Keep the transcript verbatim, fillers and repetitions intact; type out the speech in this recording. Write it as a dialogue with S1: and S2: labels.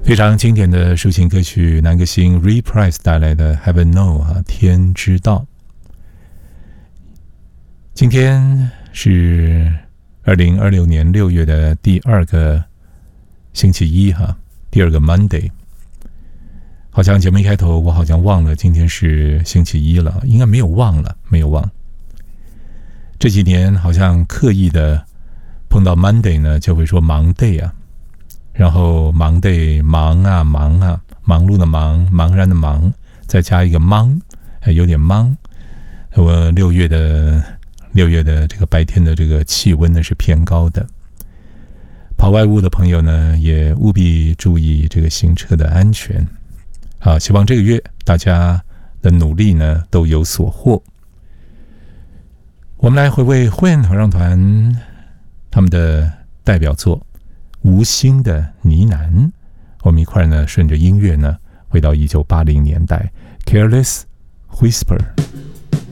S1: 非常经典的抒情歌曲，男歌星 Reprise 带来的 Heaven Know 啊，天知道。今天是二零二六年六月的第二个星期一哈，第二个 Monday。好像节目一开头我好像忘了今天是星期一了，应该没有忘了，没有忘。这几年好像刻意的碰到 Monday 呢，就会说忙 day 啊。然后忙 day 忙啊忙啊，忙碌的忙，茫然的忙，再加一个忙，有点忙。我六月的六月的这个白天的这个气温呢是偏高的，跑外务的朋友呢也务必注意这个行车的安全。好，希望这个月大家的努力呢都有所获。我们来回味慧恩合唱团他们的代表作无心的呢喃，我们一块呢顺着音乐呢回到一九八零年代 Careless Whisper。